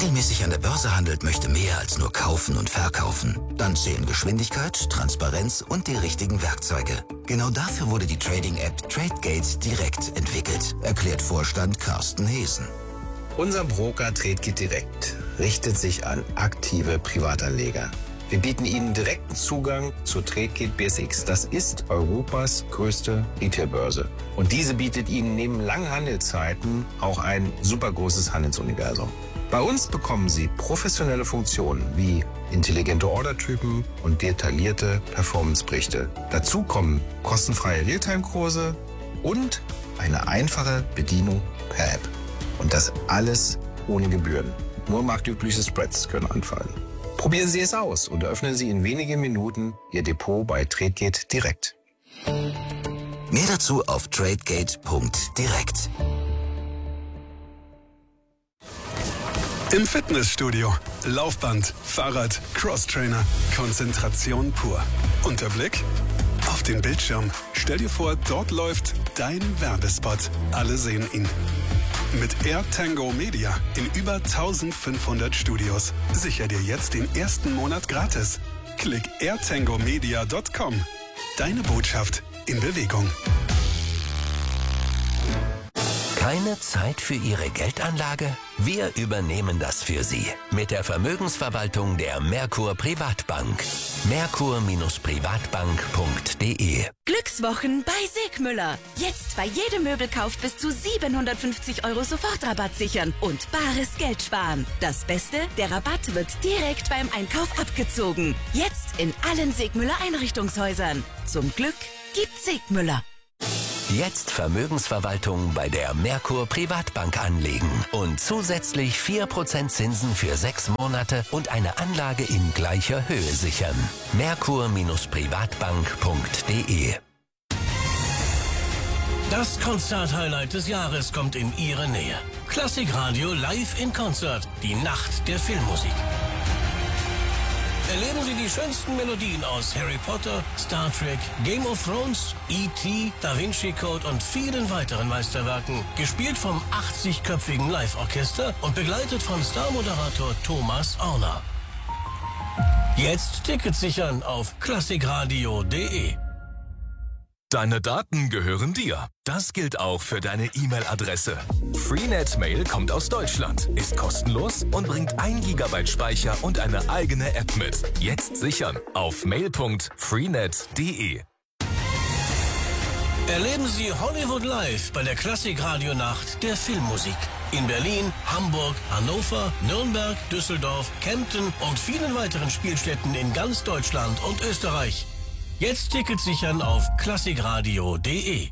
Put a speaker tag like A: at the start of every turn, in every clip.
A: regelmäßig an der Börse handelt, möchte mehr als nur kaufen und verkaufen. Dann zählen Geschwindigkeit, Transparenz und die richtigen Werkzeuge. Genau dafür wurde die Trading-App TradeGate Direkt entwickelt, erklärt Vorstand Carsten Hesen.
B: Unser Broker TradeGate Direkt richtet sich an aktive Privatanleger. Wir bieten Ihnen direkten Zugang zur TradeGate BSX. Das ist Europas größte Retailbörse. Und diese bietet Ihnen neben langen Handelszeiten auch ein super großes Handelsuniversum. Bei uns bekommen Sie professionelle Funktionen wie intelligente Ordertypen und detaillierte Performanceberichte. Dazu kommen kostenfreie Realtime-Kurse und eine einfache Bedienung per App. Und das alles ohne Gebühren. Nur marktübliche Spreads können anfallen. Probieren Sie es aus und eröffnen Sie in wenigen Minuten Ihr Depot bei TradeGate Direkt.
A: Mehr dazu auf tradegate.direkt.
C: Im Fitnessstudio. Laufband, Fahrrad, Crosstrainer. Konzentration pur. Und der Blick? Auf den Bildschirm. Stell dir vor, dort läuft dein Werbespot. Alle sehen ihn. Mit AirTango Media in über 1500 Studios. Sicher dir jetzt den ersten Monat gratis. Klick airtangomedia.com. Deine Botschaft in Bewegung.
D: Keine Zeit für Ihre Geldanlage? Wir übernehmen das für Sie. Mit der Vermögensverwaltung der Merkur Privatbank. Merkur-privatbank.de.
E: Glückswochen bei Segmüller. Jetzt bei jedem Möbelkauf bis zu 750 € Sofortrabatt sichern und bares Geld sparen. Das Beste, der Rabatt wird direkt beim Einkauf abgezogen. Jetzt in allen Segmüller Einrichtungshäusern. Zum Glück gibt's Segmüller.
D: Jetzt Vermögensverwaltung bei der Merkur Privatbank anlegen und zusätzlich 4% Zinsen für 6 Monate und eine Anlage in gleicher Höhe sichern. Merkur-privatbank.de.
F: Das Konzert-Highlight des Jahres kommt in Ihre Nähe. Klassikradio live in Konzert, die Nacht der Filmmusik. Erleben Sie die schönsten Melodien aus Harry Potter, Star Trek, Game of Thrones, E.T., Da Vinci Code und vielen weiteren Meisterwerken. Gespielt vom 80-köpfigen Live-Orchester und begleitet von Star-Moderator Thomas Auner. Jetzt Tickets sichern auf klassikradio.de.
G: Deine Daten gehören dir. Das gilt auch für deine E-Mail-Adresse. Freenet Mail kommt aus Deutschland, ist kostenlos und bringt 1 GB Speicher und eine eigene App mit. Jetzt sichern auf mail.freenet.de.
F: Erleben Sie Hollywood live bei der Klassik-Radio-Nacht der Filmmusik. In Berlin, Hamburg, Hannover, Nürnberg, Düsseldorf, Kempten und vielen weiteren Spielstätten in ganz Deutschland und Österreich. Jetzt Tickets sichern auf klassikradio.de.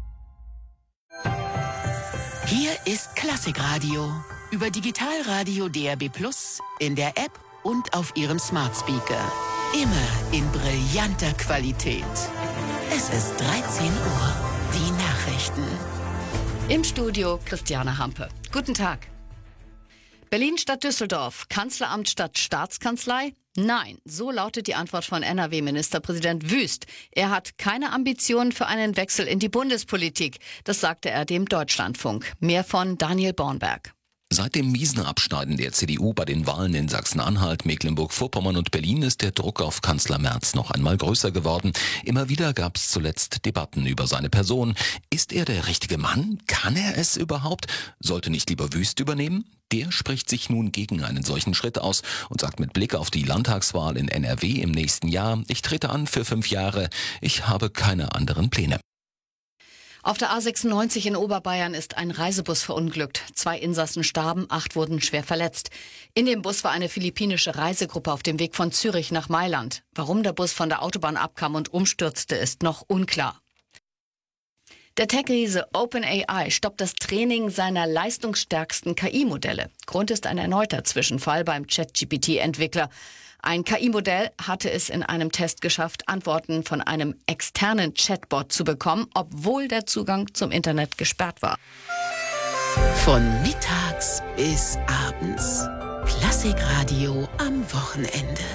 H: Hier ist Klassikradio. Über Digitalradio DAB+, in der App und auf Ihrem Smart Speaker. Immer in brillanter Qualität. Es ist 13 Uhr. Die Nachrichten.
I: Im Studio Christiane Hampe. Guten Tag. Berlin statt Düsseldorf. Kanzleramt statt Staatskanzlei? Nein, so lautet die Antwort von NRW-Ministerpräsident Wüst. Er hat keine Ambitionen für einen Wechsel in die Bundespolitik. Das sagte er dem Deutschlandfunk. Mehr von Daniel Bornberg.
J: Seit dem miesen Abschneiden der CDU bei den Wahlen in Sachsen-Anhalt, Mecklenburg-Vorpommern und Berlin ist der Druck auf Kanzler Merz noch einmal größer geworden. Immer wieder gab es zuletzt Debatten über seine Person. Ist er der richtige Mann? Kann er es überhaupt? Sollte nicht lieber Wüst übernehmen? Der spricht sich nun gegen einen solchen Schritt aus und sagt mit Blick auf die Landtagswahl in NRW im nächsten Jahr: Ich trete an für 5 Jahre. Ich habe keine anderen Pläne.
I: Auf der A96 in Oberbayern ist ein Reisebus verunglückt. 2 Insassen starben, 8 wurden schwer verletzt. In dem Bus war eine philippinische Reisegruppe auf dem Weg von Zürich nach Mailand. Warum der Bus von der Autobahn abkam und umstürzte, ist noch unklar. Der Tech-Riese OpenAI stoppt das Training seiner leistungsstärksten KI-Modelle. Grund ist ein erneuter Zwischenfall beim ChatGPT-Entwickler. Ein KI-Modell hatte es in einem Test geschafft, Antworten von einem externen Chatbot zu bekommen, obwohl der Zugang zum Internet gesperrt war.
H: Von mittags bis abends. Klassikradio am Wochenende.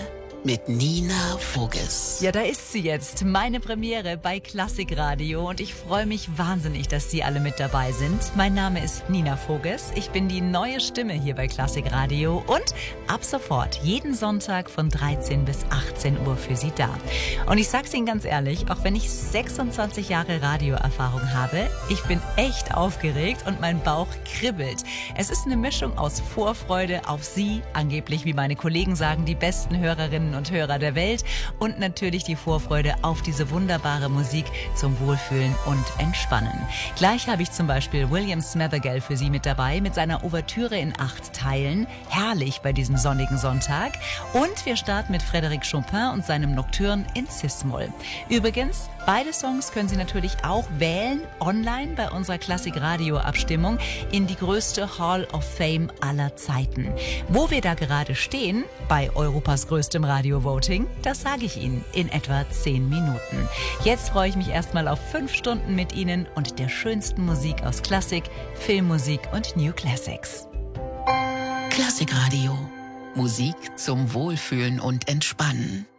H: mit Nina Voges.
K: Ja, da ist sie jetzt, meine Premiere bei Klassikradio und ich freue mich wahnsinnig, dass Sie alle mit dabei sind. Mein Name ist Nina Voges, ich bin die neue Stimme hier bei Klassikradio und ab sofort jeden Sonntag von 13 bis 18 Uhr für Sie da. Und ich sag's Ihnen ganz ehrlich, auch wenn ich 26 Jahre Radioerfahrung habe, ich bin echt aufgeregt und mein Bauch kribbelt. Es ist eine Mischung aus Vorfreude auf Sie, angeblich, wie meine Kollegen sagen, die besten Hörerinnen und Hörer der Welt und natürlich die Vorfreude auf diese wunderbare Musik zum Wohlfühlen und Entspannen. Gleich habe ich zum Beispiel William Smethurgell für Sie mit dabei mit seiner Ouvertüre in 8 Teilen. Herrlich bei diesem sonnigen Sonntag. Und wir starten mit Frédéric Chopin und seinem Nocturne in Cis-Moll. Übrigens, beide Songs können Sie natürlich auch wählen, online bei unserer Klassik-Radio-Abstimmung in die größte Hall of Fame aller Zeiten. Wo wir da gerade stehen, bei Europas größtem Radio-Voting, das sage ich Ihnen in etwa 10 Minuten. Jetzt freue ich mich erstmal auf 5 Stunden mit Ihnen und der schönsten Musik aus Klassik, Filmmusik und New Classics.
H: Klassikradio. Musik zum Wohlfühlen und Entspannen.